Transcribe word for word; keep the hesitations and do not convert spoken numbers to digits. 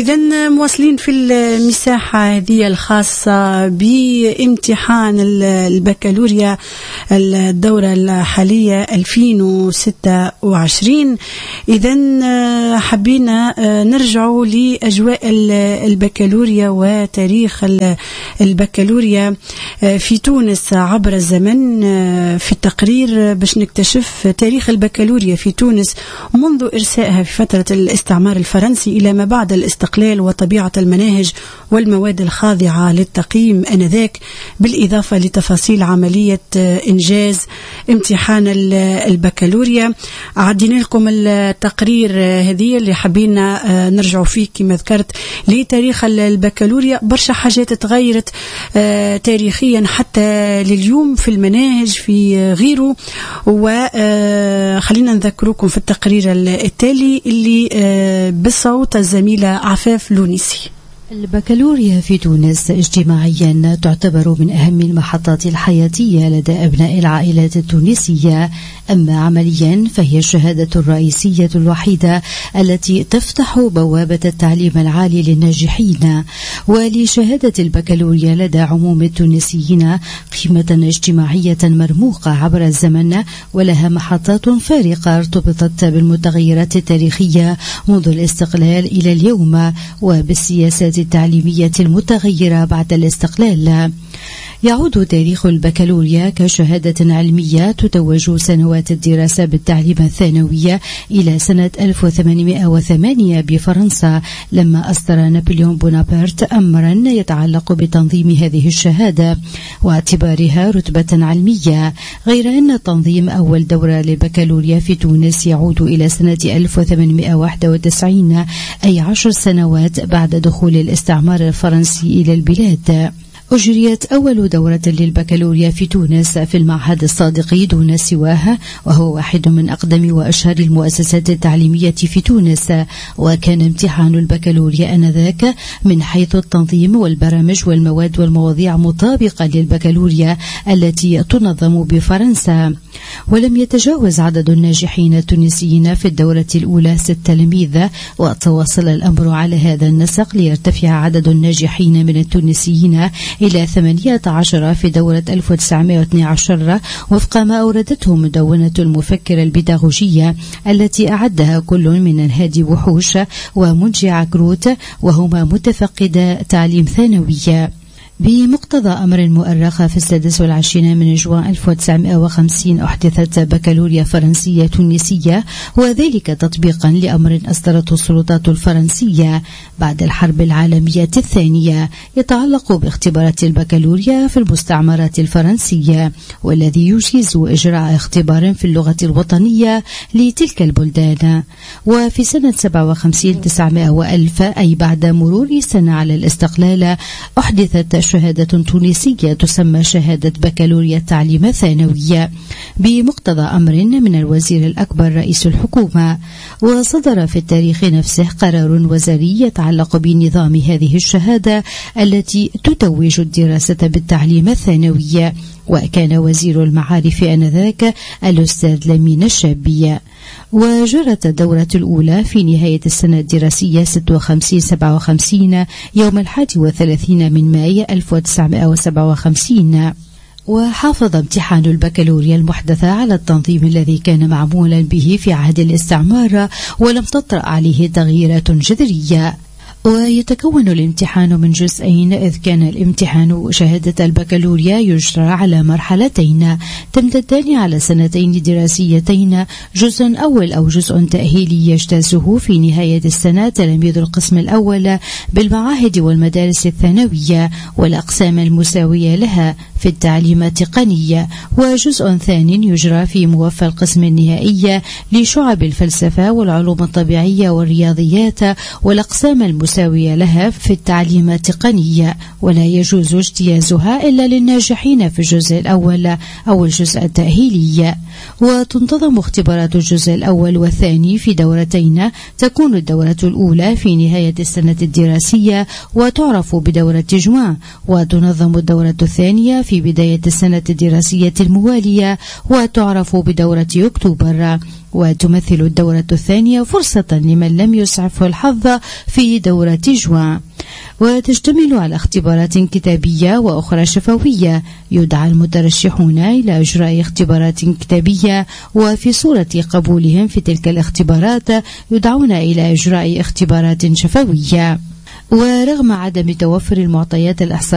إذن مواصلين في المساحة هذه الخاصة بامتحان البكالوريا الدورة الحالية ألفين وستة وعشرين. إذن حبينا نرجع لأجواء البكالوريا وتاريخ البكالوريا في تونس عبر الزمن في التقرير باش نكتشف تاريخ البكالوريا في تونس منذ إرسائها في فترة الاستعمار الفرنسي إلى ما بعد الاستقلال وطبيعة المناهج والمواد الخاضعة للتقييم آنذاك، بالإضافة لتفاصيل عملية إنجاز امتحان البكالوريا. عدينا لكم التقرير هذه اللي حبينا نرجع فيه كما ذكرت لتاريخ البكالوريا. برشا حاجات تغيرت تاريخيا حتى لليوم في المناهج في غيره، وخلينا نذكركم في التقرير التالي اللي بالصوت الزميلة عفاف لونيسي. البكالوريا في تونس اجتماعيا تعتبر من أهم المحطات الحياتية لدى أبناء العائلات التونسية، أما عمليا فهي الشهادة الرئيسية الوحيدة التي تفتح بوابة التعليم العالي للناجحين. ولشهادة البكالوريا لدى عموم التونسيين قيمة اجتماعية مرموقة عبر الزمن، ولها محطات فارقة ارتبطت بالمتغيرات التاريخية منذ الاستقلال إلى اليوم وبالسياسات التعليمية المتغيرة بعد الاستقلال. يعود تاريخ البكالوريا كشهادة علمية تتوج سنوات الدراسة بالتعليم الثانوي إلى سنة ألف وثمانمائة وثمانية بفرنسا، لما أصدر نابليون بونابرت أمرا يتعلق بتنظيم هذه الشهادة واعتبارها رتبة علمية، غير أن تنظيم أول دورة للبكالوريا في تونس يعود إلى سنة ألف وثمانمائة وواحد وتسعين، أي عشر سنوات بعد دخول الاستعمار الفرنسي إلى البلاد. أجريت أول دورة للبكالوريا في تونس في المعهد الصادقي دون سواه، وهو واحد من أقدم وأشهر المؤسسات التعليمية في تونس، وكان امتحان البكالوريا آنذاك من حيث التنظيم والبرامج والمواد والمواضيع مطابقة للبكالوريا التي تنظم بفرنسا. ولم يتجاوز عدد الناجحين التونسيين في الدورة الأولى ست تلاميذ، وتواصل الأمر على هذا النسق ليرتفع عدد الناجحين من التونسيين إلى ثمانية عشر في دورة ألف وتسعمائة واثني عشر، وفق ما أوردته مدونة المفكر البيداغوجية التي أعدها كل من الهادي وحوش ومنجي عكروت، وهما متفقدا تعليم ثانوي. بمقتضى أمر مؤرخ في السادس والعشرين من جوان ألف وتسعمائة وخمسين أحدثت بكالوريا فرنسية تونسية، وذلك تطبيقا لأمر أصدرته السلطات الفرنسية بعد الحرب العالمية الثانية يتعلق باختبارات البكالوريا في المستعمرات الفرنسية، والذي يجيز إجراء اختبار في اللغة الوطنية لتلك البلدان. وفي سنة سبعة وخمسين تسعمائة وألف، أي بعد مرور سنة على الاستقلال، أحدثت شهادة تونسية تسمى شهادة بكالوريا التعليم الثانوي بمقتضى أمر من الوزير الأكبر رئيس الحكومة. وصدر في التاريخ نفسه قرار وزاري يتعلق بنظام هذه الشهادة التي تتوج الدراسة بالتعليم الثانوي، وكان وزير المعارف آنذاك الأستاذ لمين الشابي. وجرت الدورة الأولى في نهاية السنة الدراسية ستة وخمسين سبعة وخمسين يوم الحادي والثلاثين من ماي ألف وتسعمائة وسبعة وخمسين. وحافظ امتحان البكالوريا المحدث على التنظيم الذي كان معمولا به في عهد الاستعمار، ولم تطرأ عليه تغييرات جذرية. ويتكون الامتحان من جزئين، إذ كان الامتحان شهادة البكالوريا يجرى على مرحلتين تمتدان على سنتين دراسيتين، جزء أول أو جزء تأهيلي يجتازه في نهاية السنة تلاميذ القسم الأول بالمعاهد والمدارس الثانوية والأقسام المساوية لها في التعليم التقني، وجزء ثاني يجرى في موفى القسم النهائي لشعب الفلسفة والعلوم الطبيعية والرياضيات والأقسام المساوية لها في التعليم التقني، ولا يجوز اجتيازها إلا للناجحين في الجزء الأول أو الجزء التأهيلي. وتنتظم اختبارات الجزء الأول والثاني في دورتين، تكون الدورة الأولى في نهاية السنة الدراسية وتعرف بدورة جوان، وتنظم الدورة الثانية في في بداية السنة الدراسية الموالية وتعرف بدورة أكتوبر، وتمثل الدورة الثانية فرصة لمن لم يسعفه الحظ في دورة جوان، وتشتمل على اختبارات كتابية وأخرى شفوية. يدعى المترشحون إلى إجراء اختبارات كتابية، وفي صورة قبولهم في تلك الاختبارات يدعون إلى إجراء اختبارات شفوية. ورغم عدم توفر المعطيات الإحصائية